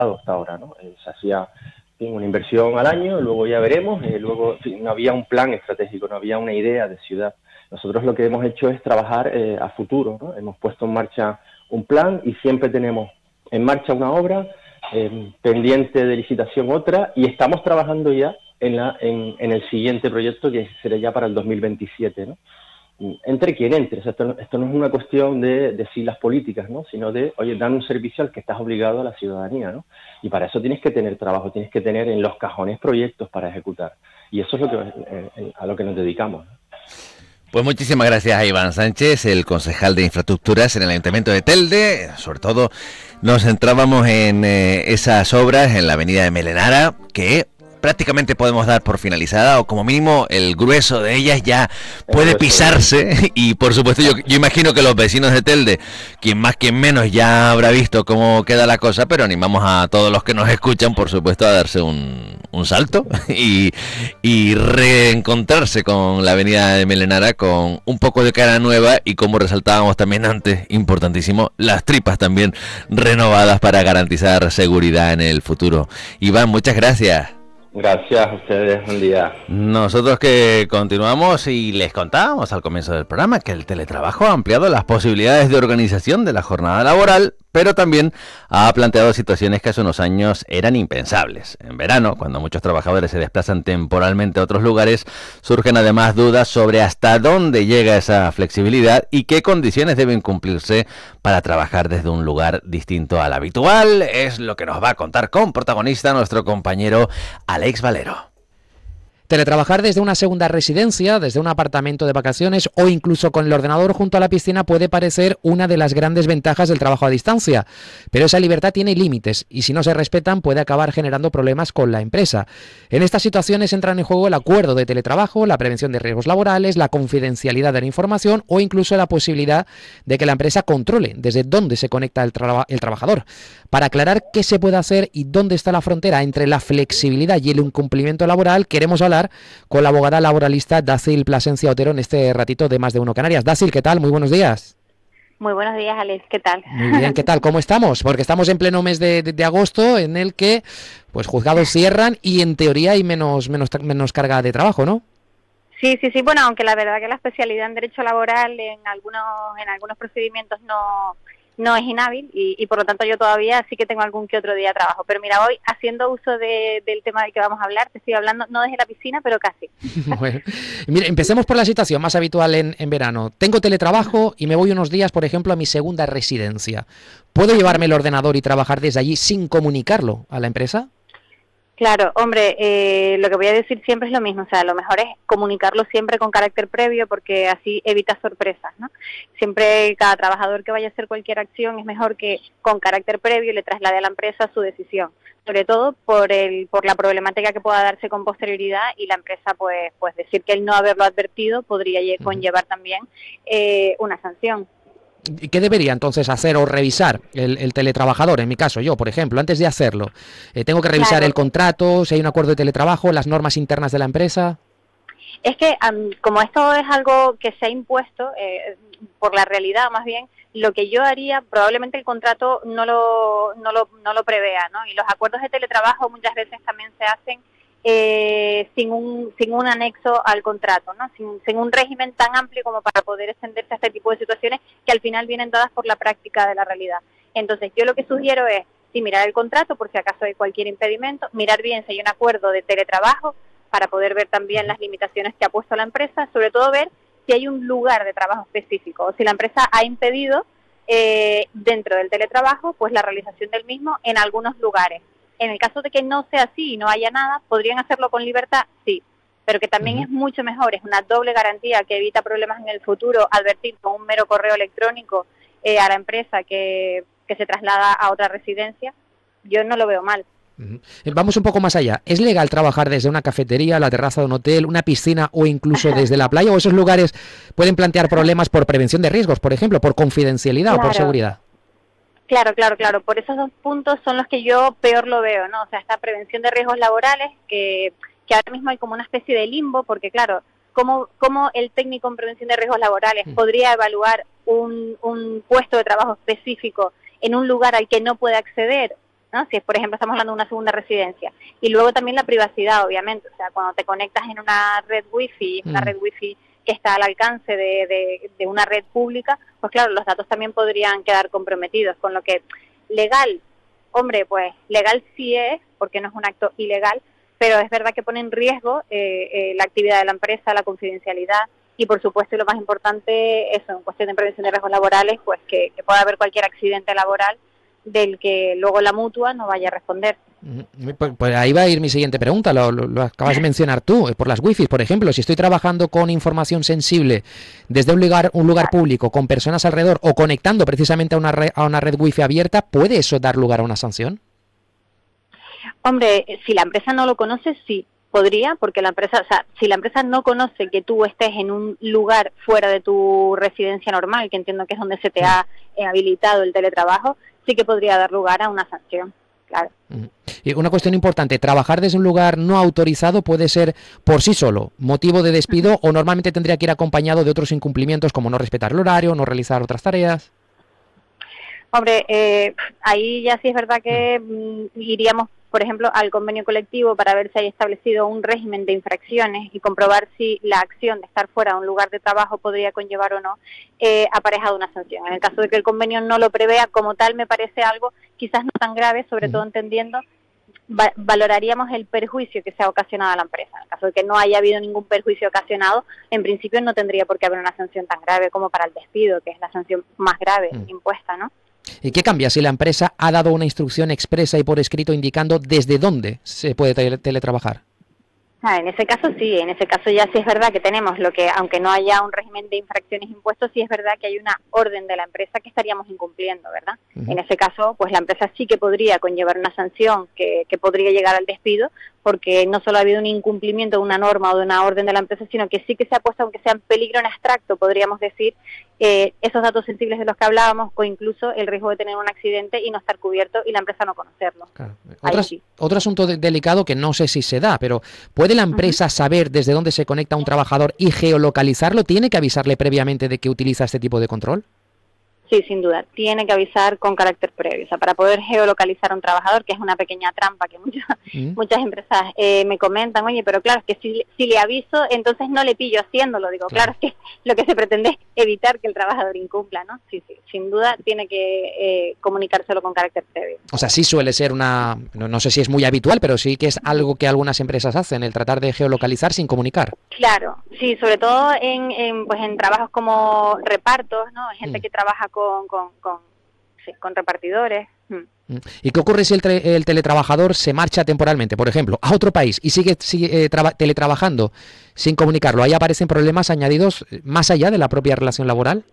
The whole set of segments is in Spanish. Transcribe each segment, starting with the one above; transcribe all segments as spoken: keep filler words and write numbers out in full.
hasta ahora, ¿no? Eh, se hacía una inversión al año, luego ya veremos, eh, luego en fin, no había un plan estratégico, no había una idea de ciudad. Nosotros lo que hemos hecho es trabajar eh, a futuro, ¿no? Hemos puesto en marcha un plan y siempre tenemos en marcha una obra, eh, pendiente de licitación otra, y estamos trabajando ya en, la, en, en el siguiente proyecto, que será ya para el dos mil veintisiete, ¿no? Entre quien entre, o sea, esto, esto no es una cuestión de, de siglas políticas, ¿no? Sino de, oye, dan un servicio al que estás obligado a la ciudadanía, ¿no? Y para eso tienes que tener trabajo, tienes que tener en los cajones proyectos para ejecutar. Y eso es lo que, eh, a lo que nos dedicamos, ¿no? Pues muchísimas gracias a Iván Sánchez, el concejal de Infraestructuras en el Ayuntamiento de Telde. Sobre todo nos centrábamos en eh, esas obras en la avenida de Melenara, que prácticamente podemos dar por finalizada, o como mínimo el grueso de ellas ya puede pisarse. Y por supuesto yo, yo imagino que los vecinos de Telde, quien más quien menos, ya habrá visto cómo queda la cosa, pero animamos a todos los que nos escuchan, por supuesto, a darse un, un salto y, y reencontrarse con la avenida de Melenara con un poco de cara nueva, y como resaltábamos también antes, importantísimo, las tripas también renovadas para garantizar seguridad en el futuro. Iván, muchas gracias. Gracias a ustedes, buen día. Nosotros que continuamos y les contábamos al comienzo del programa que el teletrabajo ha ampliado las posibilidades de organización de la jornada laboral, pero también ha planteado situaciones que hace unos años eran impensables. En verano, cuando muchos trabajadores se desplazan temporalmente a otros lugares, surgen además dudas sobre hasta dónde llega esa flexibilidad y qué condiciones deben cumplirse para trabajar desde un lugar distinto al habitual. Es lo que nos va a contar con protagonista nuestro compañero Alex Valero. Teletrabajar desde una segunda residencia, desde un apartamento de vacaciones o incluso con el ordenador junto a la piscina puede parecer una de las grandes ventajas del trabajo a distancia, pero esa libertad tiene límites y si no se respetan puede acabar generando problemas con la empresa. En estas situaciones entran en juego el acuerdo de teletrabajo, la prevención de riesgos laborales, la confidencialidad de la información o incluso la posibilidad de que la empresa controle desde dónde se conecta el, traba- el trabajador. Para aclarar qué se puede hacer y dónde está la frontera entre la flexibilidad y el incumplimiento laboral, queremos hablar con la abogada laboralista Dacil Plasencia Otero en este ratito de Más de Uno Canarias. Dacil, ¿qué tal? Muy buenos días. Muy buenos días, Alex, ¿qué tal? Muy bien, ¿qué tal? ¿Cómo estamos? Porque estamos en pleno mes de, de, de agosto en el que pues juzgados cierran y en teoría hay menos, menos, menos carga de trabajo, ¿no? Sí, sí, sí, bueno, aunque la verdad que la especialidad en derecho laboral en algunos, en algunos procedimientos no... no es inhábil y, y por lo tanto yo todavía sí que tengo algún que otro día de trabajo. Pero mira, hoy haciendo uso de, del tema del que vamos a hablar, te estoy hablando no desde la piscina, pero casi. Bueno, mire, empecemos por la situación más habitual en, en verano. Tengo teletrabajo y me voy unos días, por ejemplo, a mi segunda residencia. ¿Puedo llevarme el ordenador y trabajar desde allí sin comunicarlo a la empresa? Claro, hombre, eh, lo que voy a decir siempre es lo mismo, o sea, lo mejor es comunicarlo siempre con carácter previo porque así evitas sorpresas, ¿no? Siempre cada trabajador que vaya a hacer cualquier acción es mejor que con carácter previo le traslade a la empresa su decisión, sobre todo por el por la problemática que pueda darse con posterioridad y la empresa pues pues decir que el no haberlo advertido podría conllevar también eh, una sanción. ¿Qué debería entonces hacer o revisar el, el teletrabajador? En mi caso, yo, por ejemplo, antes de hacerlo, eh, ¿tengo que revisar claro. el contrato, si hay un acuerdo de teletrabajo, las normas internas de la empresa? Es que um, como esto es algo que se ha impuesto eh, por la realidad más bien, lo que yo haría, probablemente el contrato no lo, no lo, no lo prevea, ¿no? Y los acuerdos de teletrabajo muchas veces también se hacen Eh, sin un sin un anexo al contrato, ¿no? Sin, sin un régimen tan amplio como para poder extenderse a este tipo de situaciones que al final vienen dadas por la práctica de la realidad. Entonces, yo lo que sugiero es, sí, mirar el contrato por si acaso hay cualquier impedimento, mirar bien si hay un acuerdo de teletrabajo para poder ver también las limitaciones que ha puesto la empresa, sobre todo ver si hay un lugar de trabajo específico o si la empresa ha impedido eh, dentro del teletrabajo pues la realización del mismo en algunos lugares. En el caso de que no sea así y no haya nada, ¿podrían hacerlo con libertad? Sí, pero que también uh-huh. es mucho mejor, es una doble garantía que evita problemas en el futuro, advertir con un mero correo electrónico eh, a la empresa que, que se traslada a otra residencia. Yo no lo veo mal. Uh-huh. Vamos un poco más allá. ¿Es legal trabajar desde una cafetería, la terraza de un hotel, una piscina o incluso desde la playa? ¿O esos lugares pueden plantear problemas por prevención de riesgos, por ejemplo, por confidencialidad claro. o por seguridad? Claro, claro, claro. Por esos dos puntos son los que yo peor lo veo, ¿no? O sea, esta prevención de riesgos laborales, que, que ahora mismo hay como una especie de limbo, porque claro, ¿cómo, cómo el técnico en prevención de riesgos laborales podría evaluar un, un puesto de trabajo específico en un lugar al que no puede acceder? ¿no? Si es, por ejemplo, estamos hablando de una segunda residencia. Y luego también la privacidad, obviamente. O sea, cuando te conectas en una red wifi, una mm. red wifi que está al alcance de, de, de una red pública, pues claro, los datos también podrían quedar comprometidos. Con lo que legal, hombre, pues legal sí es, porque no es un acto ilegal, pero es verdad que pone en riesgo eh, eh, la actividad de la empresa, la confidencialidad y, por supuesto, y lo más importante, eso, en cuestión de prevención de riesgos laborales, pues que, que pueda haber cualquier accidente laboral del que luego la mutua no vaya a responder. Pues, pues ahí va a ir mi siguiente pregunta, lo, lo, lo acabas de mencionar tú, por las wifi, por ejemplo, si estoy trabajando con información sensible desde un lugar un lugar público, con personas alrededor o conectando precisamente a una red, a una red wifi abierta, ¿puede eso dar lugar a una sanción? Hombre, si la empresa no lo conoce, sí, podría, porque la empresa, o sea, si la empresa no conoce que tú estés en un lugar fuera de tu residencia normal, que entiendo que es donde se te ha eh, habilitado el teletrabajo, sí que podría dar lugar a una sanción, claro. Y una cuestión importante, ¿trabajar desde un lugar no autorizado puede ser por sí solo motivo de despido o normalmente tendría que ir acompañado de otros incumplimientos como no respetar el horario, no realizar otras tareas? Hombre, eh, ahí ya sí es verdad que mm, iríamos, por ejemplo, al convenio colectivo para ver si hay establecido un régimen de infracciones y comprobar si la acción de estar fuera de un lugar de trabajo podría conllevar o no eh, aparejado una sanción. En el caso de que el convenio no lo prevea como tal, me parece algo quizás no tan grave, sobre todo entendiendo, va valoraríamos el perjuicio que se ha ocasionado a la empresa. En el caso de que no haya habido ningún perjuicio ocasionado, en principio no tendría por qué haber una sanción tan grave como para el despido, que es la sanción más grave mm. impuesta, ¿no? ¿Y qué cambia si la empresa ha dado una instrucción expresa y por escrito indicando desde dónde se puede tele teletrabajar? Ah, en ese caso sí, en ese caso ya sí es verdad que tenemos lo que, aunque no haya un régimen de infracciones impuestos, sí es verdad que hay una orden de la empresa que estaríamos incumpliendo, ¿verdad? Uh-huh. En ese caso, pues la empresa sí que podría conllevar una sanción que, que podría llegar al despido, porque no solo ha habido un incumplimiento de una norma o de una orden de la empresa, sino que sí que se ha puesto, aunque sea en peligro en abstracto, podríamos decir, eh, esos datos sensibles de los que hablábamos, o incluso el riesgo de tener un accidente y no estar cubierto y la empresa no conocerlo. Claro. Otro, sí. otro asunto de, delicado que no sé si se da, pero ¿puede la empresa uh-huh. saber desde dónde se conecta un trabajador y geolocalizarlo? ¿Tiene que avisarle previamente de que utiliza este tipo de control? Sí, sin duda. Tiene que avisar con carácter previo. O sea, para poder geolocalizar a un trabajador, que es una pequeña trampa que muchas, ¿Mm? muchas empresas eh, me comentan, oye, pero claro, es que si, si le aviso, entonces no le pillo haciéndolo. Digo, claro, claro es que lo que se pretende es evitar que el trabajador incumpla, ¿no? Sí, sí, sin duda tiene que eh, comunicárselo con carácter previo. O sea, sí suele ser una, no, no sé si es muy habitual, pero sí que es algo que algunas empresas hacen, el tratar de geolocalizar sin comunicar. Claro, sí, sobre todo en, en pues en trabajos como repartos, ¿no? Hay gente mm. que trabaja con Con, con, con, sí, con repartidores. ¿Y qué ocurre si el, el teletrabajador se marcha temporalmente, por ejemplo, a otro país y sigue, sigue eh, teletrabajando sin comunicarlo? ¿Ahí aparecen problemas añadidos más allá de la propia relación laboral?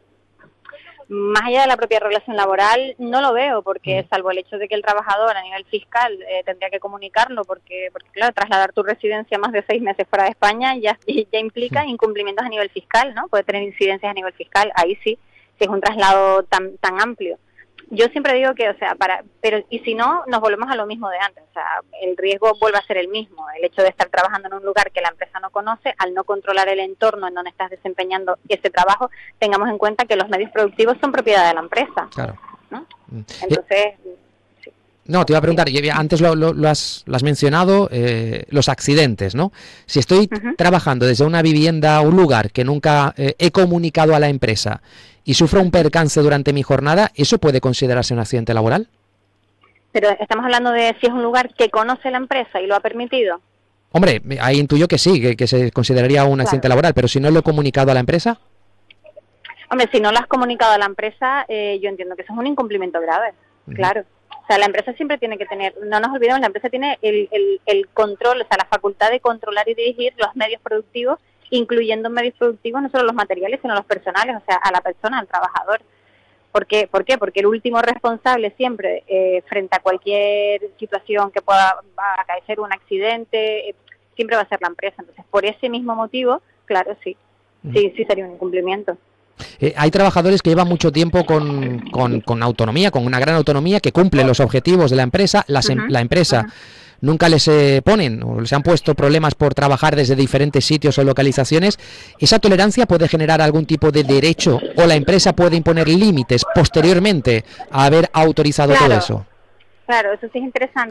Más allá de la propia relación laboral no lo veo, porque mm. salvo el hecho de que el trabajador a nivel fiscal eh, tendría que comunicarlo, porque, porque claro, trasladar tu residencia más de seis meses fuera de España ya, ya implica mm. incumplimientos a nivel fiscal, ¿no? Puede tener incidencias a nivel fiscal, ahí sí. Si es un traslado tan tan amplio. Yo siempre digo que, o sea, para pero y si no, nos volvemos a lo mismo de antes. O sea, el riesgo vuelve a ser el mismo. El hecho de estar trabajando en un lugar que la empresa no conoce, al no controlar el entorno en donde estás desempeñando ese trabajo, tengamos en cuenta que los medios productivos son propiedad de la empresa. Claro. ¿No? Entonces... No, te iba a preguntar, antes lo, lo, lo, has, lo has mencionado, eh, los accidentes, ¿no? Si estoy uh-huh. trabajando desde una vivienda o un lugar que nunca eh, he comunicado a la empresa y sufro un percance durante mi jornada, ¿eso puede considerarse un accidente laboral? Pero estamos hablando de si es un lugar que conoce la empresa y lo ha permitido. Hombre, ahí intuyo que sí, que, que se consideraría un accidente claro. laboral, pero si no lo he comunicado a la empresa... Hombre, si no lo has comunicado a la empresa, eh, yo entiendo que eso es un incumplimiento grave, uh-huh. claro. O sea, la empresa siempre tiene que tener, no nos olvidemos, la empresa tiene el, el, el control, o sea, la facultad de controlar y dirigir los medios productivos, incluyendo medios productivos no solo los materiales, sino los personales, o sea, a la persona, al trabajador. ¿Por qué? ¿Por qué? Porque el último responsable siempre, eh, frente a cualquier situación que pueda acaecer un accidente, eh, siempre va a ser la empresa. Entonces, por ese mismo motivo, claro, sí, sí, sí sería un incumplimiento. Eh, hay trabajadores que llevan mucho tiempo con, con, con autonomía, con una gran autonomía, que cumplen los objetivos de la empresa. Las, uh-huh, la empresa uh-huh. nunca les eh, ponen o les han puesto problemas por trabajar desde diferentes sitios o localizaciones. ¿Esa tolerancia puede generar algún tipo de derecho o la empresa puede imponer límites posteriormente a haber autorizado claro. todo eso? Claro, eso sí es interesante.